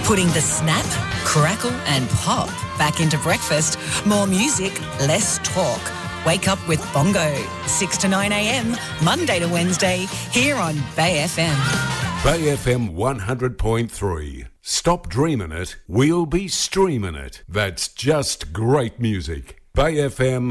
Putting the snap, crackle and pop back into breakfast. More music, less talk. Wake up with Bongo, 6 to 9 a.m, Monday to Wednesday, here on Bay FM. Bay FM 100.3. Stop dreaming it, we'll be streaming it. That's just great music. Bay FM